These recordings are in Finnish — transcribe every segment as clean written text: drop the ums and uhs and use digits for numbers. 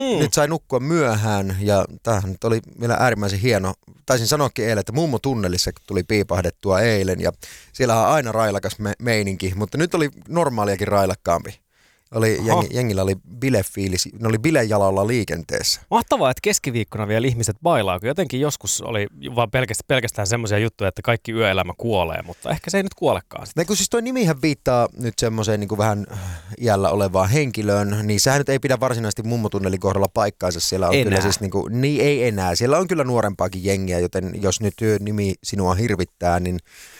nyt sai nukkua myöhään ja tämähän nyt oli vielä äärimmäisen hieno. Taisin sanoakin eilen, että Mummo-tunnelissa tuli piipahdettua eilen ja siellä on aina railakas meininki, mutta nyt oli normaaliakin railakkaampi. Jengillä oli bilefiilis, ne oli bilejalalla liikenteessä. Mahtavaa, että keskiviikkona vielä ihmiset bailaa, kun jotenkin joskus oli vaan pelkästään semmoisia juttuja, että kaikki yöelämä kuolee, mutta ehkä se ei nyt kuolekaan. No, kun siis toi nimihän viittaa nyt semmoiseen niin kuin vähän iällä olevaan henkilöön, niin sehän nyt ei pidä varsinaisesti Mummotunnelin kohdalla paikkaansa. Siellä on kyllä siis niin ei enää. Siellä on kyllä nuorempaakin jengiä, joten jos nyt nimi sinua hirvittää, niin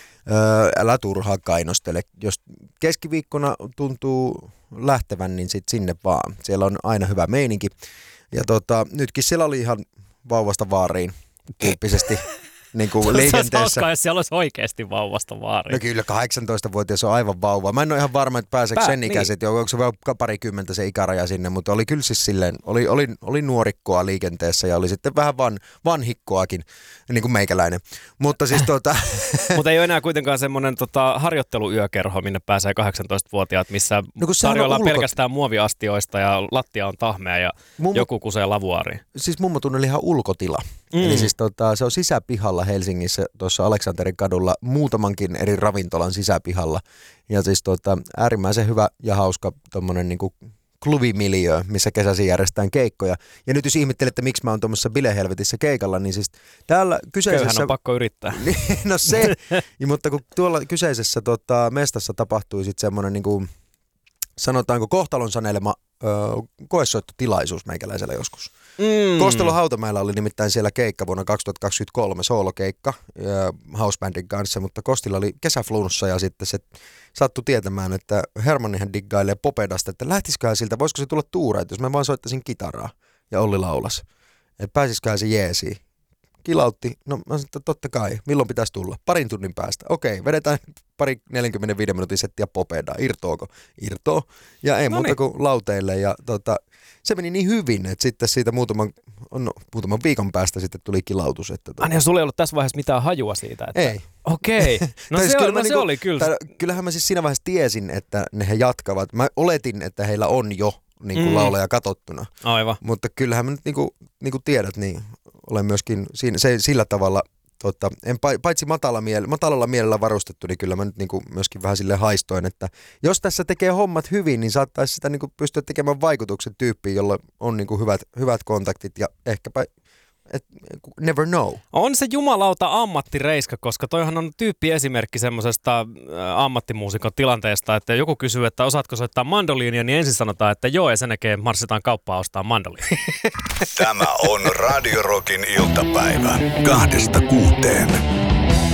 älä turhaa kainostele. Jos keskiviikkona tuntuu lähtevän, niin sit sinne vaan. Siellä on aina hyvä meininki. Ja nytkin siellä oli ihan vauvasta vaariin tyyppisesti niin kuin liikenteessä. Se olisi hauskaa, jos siellä olisi oikeasti vauvasta vaariin. No kyllä, 18-vuotias on aivan vauva. Mä en ole ihan varma, että pääseekö sen ikäiset, onko se vielä parikymmentä se ikäraja sinne, mutta oli kyllä siis silleen, oli nuorikkoa liikenteessä ja oli sitten vähän vanhikkoakin, niin kuin meikäläinen. Mutta siis Mutta ei ole enää kuitenkaan semmoinen harjoitteluyökerho, minne pääsee 18-vuotiaat, missä tarjoillaan pelkästään muoviastioista ja lattia on tahmea ja joku kusee lavuaariin. Siis Mummotunneli ihan ulkotila. Eli siis se on sisäpihalla Helsingissä, tuossa Aleksanterin kadulla, muutamankin eri ravintolan sisäpihalla. Ja siis äärimmäisen hyvä ja hauska tommonen niinku klubimiljöö, missä kesäisin järjestetään keikkoja. Ja nyt jos ihmettelette, miksi mä oon tuommoisessa bilehelvetissä keikalla, niin siis täällä kyseisessä... Köyhän on pakko yrittää. No se, mutta kun tuolla kyseisessä mestassa tapahtui sitten semmoinen niinku, sanotaanko kohtalon sanelema koesoittotilaisuus meikäläisellä joskus. Kostelon Hautamäellä oli nimittäin siellä keikka vuonna 2023, soolokeikka housebandin kanssa, mutta Kostilla oli kesäflunssa ja sitten se sattui tietämään, että Hermannihan diggailee Popedasta, että lähtisiköhän siltä, voisiko se tulla tuura, että jos mä vaan soittaisin kitaraa ja Olli laulas, että pääsisiköhän se jeesiin. Kilautti, no mä sanoin, että totta kai, milloin pitäisi tulla? Parin tunnin päästä. Okei, vedetään pari 45 minuutin settiä Popedaa. Irtoako? Irtoo. Ja ei muuta kuin lauteille. Ja se meni niin hyvin, että sitten siitä muutaman viikon päästä sitten tuli kilautus. Että ja sulla ei ollut tässä vaiheessa mitään hajua siitä? Että... Ei. Okei. No se oli kyllä. Kyllähän mä siis siinä vaiheessa tiesin, että he jatkavat. Mä oletin, että heillä on jo niin kuin laulaja katsottuna. Aivan. Mutta kyllähän mä nyt niin kuin tiedät, niin olen myöskin sillä tavalla, en paitsi matalalla mielellä varustettu, niin kyllä mä nyt niin kuin myöskin vähän sille haistoin, että jos tässä tekee hommat hyvin, niin saattaisi sitä niin kuin pystyä tekemään vaikutuksen tyyppiin, jolla on niin kuin hyvät kontaktit ja ehkäpä, never know. On se jumalauta ammattireiska, koska toihan on tyyppi esimerkki semmoisesta ammattimuusikon tilanteesta, että joku kysyy, että osaatko soittaa mandoliinia, niin ensin sanotaan, että joo, ja sen jälkeen marssitaan kauppaan ostaa mandoliinia. Tämä on Radio Rockin iltapäivä 2-6.